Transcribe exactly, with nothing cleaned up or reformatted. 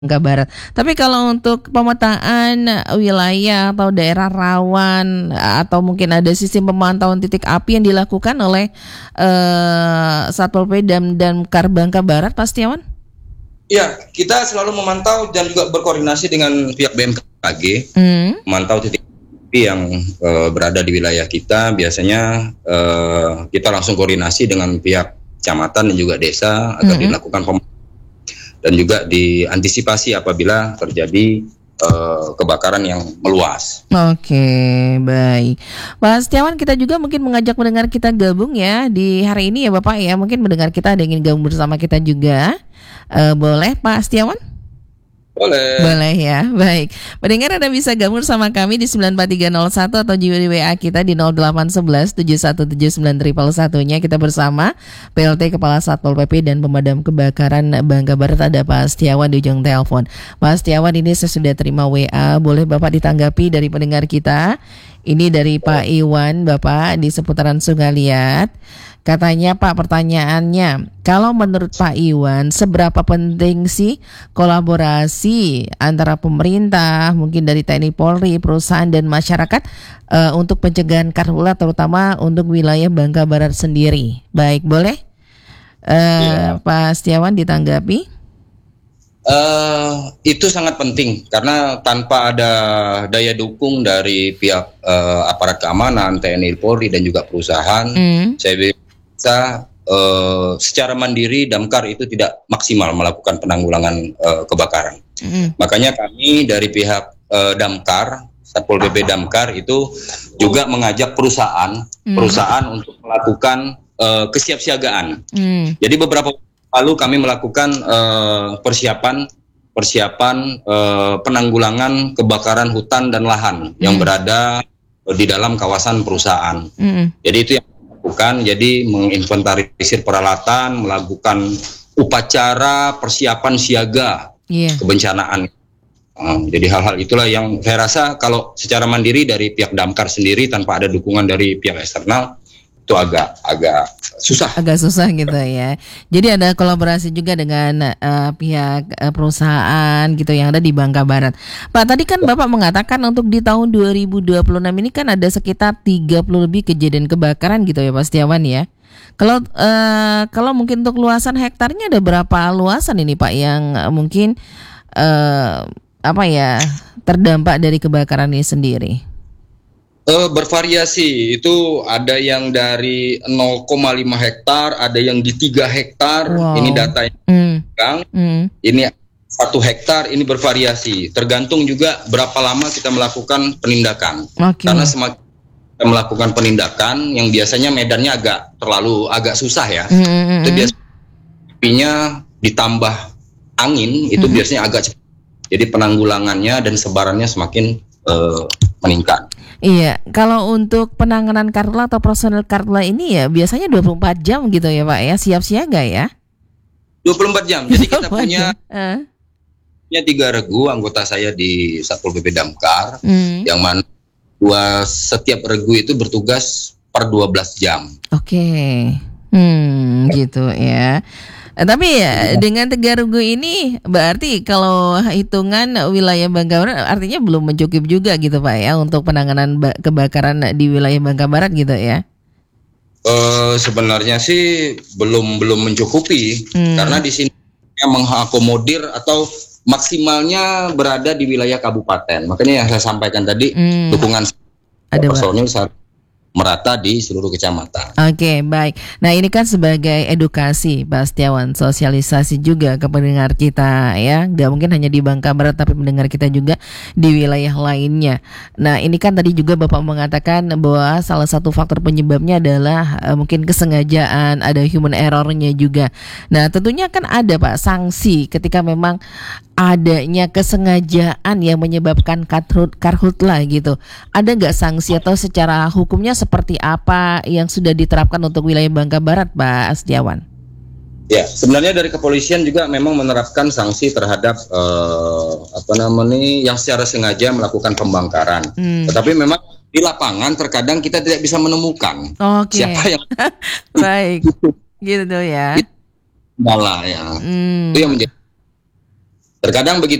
Bangka Barat. Tapi kalau untuk pemetaan eh, wilayah atau daerah rawan eh, atau mungkin ada sistem pemantauan titik api yang dilakukan oleh eh, Satpol P dan Damkar Bangka Barat, Pak Setiawan? Ya, kita selalu memantau dan juga berkoordinasi dengan pihak B M K G, Hmm. memantau titik api yang eh, berada di wilayah kita. Biasanya eh, kita langsung koordinasi dengan pihak kecamatan dan juga desa agar Hmm. dilakukan pemantauan dan juga diantisipasi apabila terjadi uh, kebakaran yang meluas. Oke, baik. Pak Setiawan, kita juga mungkin mengajak pendengar kita gabung ya di hari ini ya Bapak ya. Mungkin mendengar kita ada yang ingin gabung bersama kita juga. Eh, boleh Pak Setiawan? Boleh. Boleh ya, baik. Pendengar Anda bisa gabung sama kami di sembilan empat tiga nol satu atau di W A kita di nol delapan satu satu tujuh satu tujuh sembilan satu satu nya. Kita bersama P L T Kepala Satpol P P dan Pemadam Kebakaran Bangka Barat, ada Pak Setiawan di ujung telepon. Pak Setiawan, ini saya sudah terima W A, boleh Bapak ditanggapi dari pendengar kita. Ini dari Pak Iwan, Bapak di seputaran Sungaliat. Katanya Pak, pertanyaannya, kalau menurut Pak Iwan, seberapa penting sih kolaborasi antara pemerintah, mungkin dari T N I Polri, perusahaan dan masyarakat uh, untuk pencegahan karhutla terutama untuk wilayah Bangka Barat sendiri? Baik, boleh uh, ya. Pak Setiawan ditanggapi? Uh, itu sangat penting karena tanpa ada daya dukung dari pihak uh, aparat keamanan, T N I Polri dan juga perusahaan, hmm. saya bisa uh, secara mandiri Damkar itu tidak maksimal melakukan penanggulangan uh, kebakaran. Mm. Makanya kami dari pihak uh, Damkar, Satpol P P Damkar itu juga mengajak perusahaan, mm. perusahaan untuk melakukan uh, kesiapsiagaan. Mm. Jadi beberapa lalu kami melakukan uh, persiapan persiapan uh, penanggulangan kebakaran hutan dan lahan mm. yang berada uh, di dalam kawasan perusahaan. Mm. Jadi itu yang bukan, jadi menginventarisir peralatan, melakukan upacara persiapan siaga yeah. kebencanaan. Um, jadi hal-hal itulah yang saya rasa kalau secara mandiri dari pihak Damkar sendiri tanpa ada dukungan dari pihak eksternal itu agak agak susah. Agak susah gitu ya. Jadi ada kolaborasi juga dengan uh, pihak uh, perusahaan gitu yang ada di Bangka Barat. Pak, tadi kan Bapak mengatakan untuk di tahun dua ribu dua puluh enam ini kan ada sekitar tiga puluh lebih kejadian kebakaran gitu ya Pak Setiawan ya. Kalau uh, kalau mungkin untuk luasan hektarnya ada berapa luasan ini Pak yang uh, mungkin uh, apa ya terdampak dari kebakaran ini sendiri? Uh, bervariasi, itu ada yang dari nol koma lima hektar, ada yang di tiga hektar. Wow. Ini data yang mm. mm. Ini satu hektar, ini bervariasi. Tergantung juga berapa lama kita melakukan penindakan. Okay. Karena semakin kita melakukan penindakan, yang biasanya medannya agak terlalu agak susah ya. Mm-hmm. Itu biasanya ditambah angin, itu mm-hmm. biasanya agak cepat. Jadi penanggulangannya dan sebarannya semakin uh, meningkat. Iya, kalau untuk penanganan karhutla atau personel karhutla ini ya biasanya dua puluh empat jam gitu ya Pak ya, siap siaga ya? dua puluh empat jam, jadi kita punya uh. punya tiga regu anggota saya di Satpol P P Damkar, hmm. yang mana dua, setiap regu itu bertugas per dua belas jam. Oke, okay. hmm, gitu ya. Tapi ya dengan tiga regu ini berarti kalau hitungan wilayah Bangka Barat artinya belum mencukupi juga gitu Pak ya untuk penanganan kebakaran di wilayah Bangka Barat gitu ya? Uh, sebenarnya sih belum belum mencukupi hmm. karena di sini mengakomodir atau maksimalnya berada di wilayah kabupaten. Makanya yang saya sampaikan tadi hmm. dukungan ada personil merata di seluruh kecamatan. Oke, baik. Nah, ini kan sebagai edukasi, Pak Setiawan, sosialisasi juga ke pendengar kita ya. Gak mungkin hanya di Bangka Barat, tapi pendengar kita juga di wilayah lainnya. Nah, ini kan tadi juga Bapak mengatakan bahwa salah satu faktor penyebabnya adalah uh, mungkin kesengajaan, ada human error-nya juga. Nah, tentunya kan ada Pak sanksi ketika memang adanya kesengajaan yang menyebabkan karhutla gitu. Ada nggak sanksi atau secara hukumnya seperti apa yang sudah diterapkan untuk wilayah Bangka Barat, Pak Setiawan? Ya, sebenarnya dari kepolisian juga memang menerapkan sanksi terhadap uh, apa namanya yang secara sengaja melakukan pembangkaran. Hmm. Tetapi memang di lapangan terkadang kita tidak bisa menemukan okay. siapa yang baik, gitu ya. Malah ya. Hmm. Itu yang menjadi Terkadang begitu